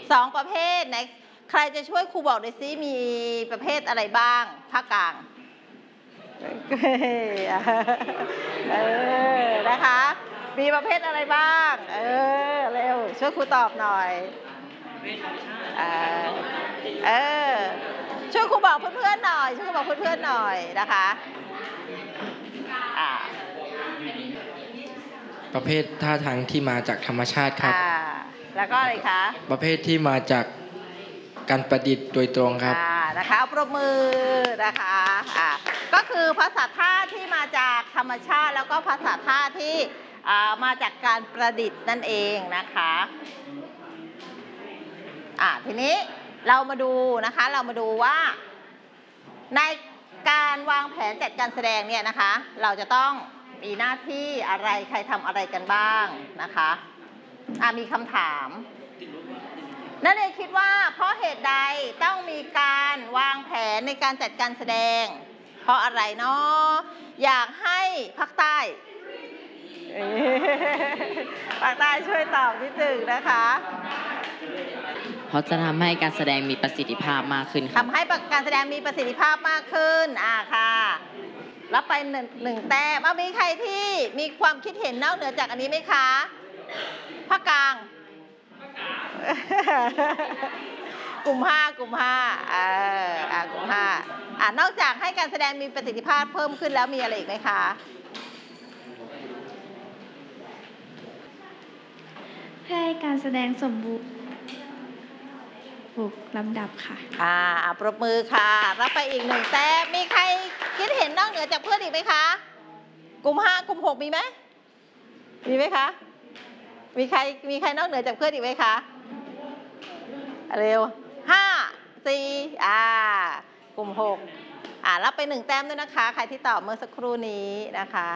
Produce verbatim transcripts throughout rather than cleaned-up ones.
สองประเภทไหนใครจะช่วยครูบอกหน่อยซิมีประเภทอะไรบ้างภาคกลางเออนะคะมีประเภทอะไรบ้างเออเร็วช่วยครูตอบหน่อยเออเออช่วยครูบอกเพื่อนๆหน่อยช่วยครูบอกเพื่อนๆหน่อยนะคะอ่าประเภทท่าทางที่มาจากธรรมชาติครับอ่าแล้วก็อะไรคะประเภทที่มาจากการประดิษฐ์โดยตรงครับอ่านะคะเอาปรบมือนะคะอ่าก็คือภาษาท่าที่มาจากธรรมชาติแล้วก็ภาษาท่าที่อ่ามาจากการประดิษฐ์นั่นเองนะคะอ่าทีนี้เรามาดูนะคะเรามาดูว่าในการวางแผนจัดการแสดงเนี่ยนะคะเราจะต้องมีหน้าที่อะไรใครทำอะไรกันบ้างนะคะอ่ามีคำถามนั่นเองคิดว่าเพราะเหตุใดต้องมีการวางแผนในการจัดการแสดงเพราะอะไรเนาะอยากให้ภาคใต้ภาคใต้ช่วยตอบนิดหนึ่งนะคะเพราะจะทำให้การแสดงมีประสิทธิภาพมากขึ้นทำให้การแสดงมีประสิทธิภาพมากขึ้นอ่าค่ะรับไปหนึ่งหนึ่งแต้มว่ามีใครที่มีความคิดเห็นนอกเหนือจากอันนี้ไหมคะภาคกลางกลุ่มห้ากลุ่มห้าเอออ่ากลุ่มห้าอ่านอกจากให้การแสดงมีประสิทธิภาพเพิ่มขึ้นแล้วมีอะไรอีกไหมคะให้การแสดงสมบูรณ์ถูกลำดับค่ะอ่าปรบมือค่ะรับไปอีกหนึ่งแต้มมีใครคิดเห็นนอกเหนือจากเพื่อนอีกไหมคะกลุ่มห้ากลุ่มหกมีไหมมีไหมคะมีใครมีใครนอกเหนือจากเพื่อนอีกไหมคะเร็วห้าสี่อ่ากลุ่มหกอ่ารับไปหนึ่งแต้มด้วยนะคะใครที่ตอบเมื่อสักครู่นี้นะคะ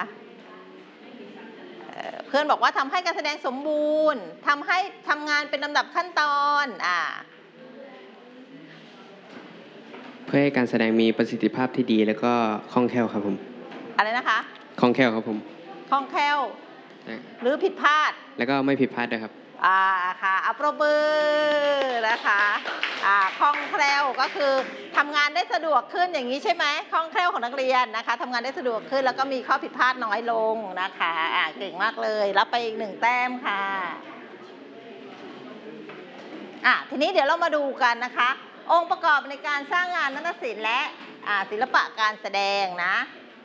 เพื่อนบอกว่าทำให้การแสดงสมบูรณ์ทำให้ทำงานเป็นลำดับขั้นตอนอ่าเพื่อให้การแสดงมีประสิทธิภาพที่ดีแล้วก็คล่องแคล่วครับผมอะไรนะคะคล่องแคล่วครับผมคล่องแคล่วหรือผิดพลาดแล้วก็ไม่ผิดพลาดด้วยครับอ่าค่ะอัปรบมือนะคะอ่าคล่องแคล่วก็คือทำงานได้สะดวกขึ้นอย่างนี้ใช่ไหมคล่องแคล่วของนักเรียนนะคะทำงานได้สะดวกขึ้นแล้วก็มีข้อผิดพลาดน้อยลงนะคะอ่าเก่งมากเลยรับไปอีกหนึ่งแต้มค่ะอ่ะทีนี้เดี๋ยวเรามาดูกันนะคะองค์ประกอบในการสร้างงานนาฏศิลป์และศิลปะการแสดงนะ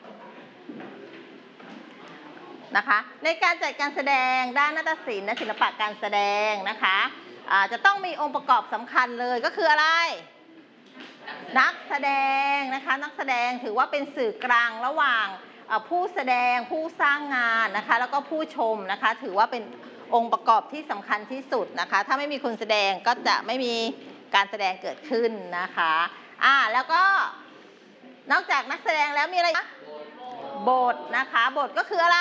นะคะในการจัดการแสดงด้านนาฏศิลป์และศิลปะการแสดงนะคะะจะต้องมีองค์ประกอบสำคัญเลยก็คืออะไรนักแสดงนะคะนักแสดงถือว่าเป็นสื่อกลางระหว่างผู้แสดงผู้สร้างงานนะคะแล้วก็ผู้ชมนะคะถือว่าเป็นองค์ประกอบที่สำคัญที่สุดนะคะถ้าไม่มีคนแสดงก็จะไม่มีการแสดงเกิดขึ้นนะคะอ่าแล้วก็นอกจากนักแสดงแล้วมีอะไรนะบทนะคะบทก็คืออะไร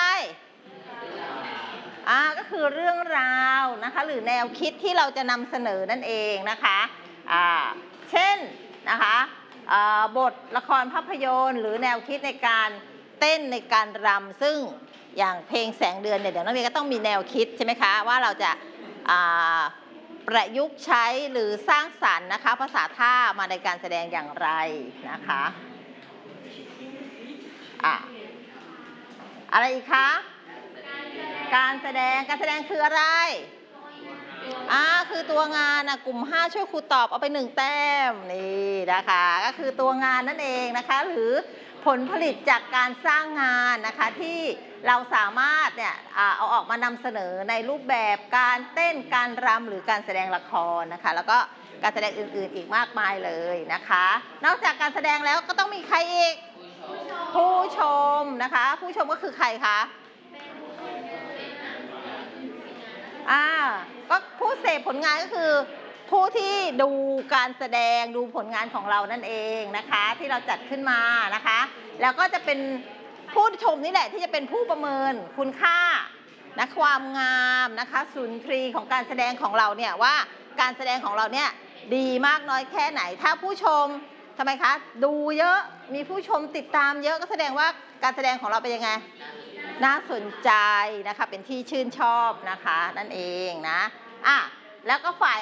อ่าก็คือเรื่องราวนะคะหรือแนวคิดที่เราจะนำเสนอนั่นเองนะคะอ่าเช่นนะคะบทละครภาพยนตร์หรือแนวคิดในการเต้นในการรำซึ่งอย่างเพลงแสงเดือนเนี่ยเดี๋ยวนักเรียนก็ต้องมีแนวคิดใช่ไหมคะว่าเราจะประยุกต์ใช้หรือสร้างสรรค์นะคะภาษาท่ามาในการแสดงอย่างไรนะคะอ่ะอะไรอีกคะการแสดงการแสดงคืออะไรอ่าคือตัวงานนะกลุ่มห้าช่วยครูตอบเอาไปหนึ่งแต้มนี่นะคะก็คือตัวงานนั่นเองนะคะหรือผลผลิตจากการสร้างงานนะคะที่เราสามารถเนี่ยเอาออกมานำเสนอในรูปแบบการเต้นการรำหรือการแสดงละครนะคะแล้วก็การแสดงอื่นๆอีกมากมายเลยนะคะนอกจากการแสดงแล้วก็ต้องมีใครอีกผู้ชมนะคะผู้ชมก็คือใครคะอ่าก็ผู้เสพผลงานก็คือผู้ที่ดูการแสดงดูผลงานของเรานั่นเองนะคะที่เราจัดขึ้นมานะคะแล้วก็จะเป็นผู้ชมนี่แหละที่จะเป็นผู้ประเมินคุณค่านะความงามนะคะสุนทรีย์ของการแสดงของเราเนี่ยว่าการแสดงของเราเนี่ยดีมากน้อยแค่ไหนถ้าผู้ชมทำไมคะดูเยอะมีผู้ชมติดตามเยอะก็แสดงว่าการแสดงของเราเป็นยังไงน่าสนใจนะคะเป็นที่ชื่นชอบนะคะนั่นเองนะอ่ะแล้วก็ฝ่าย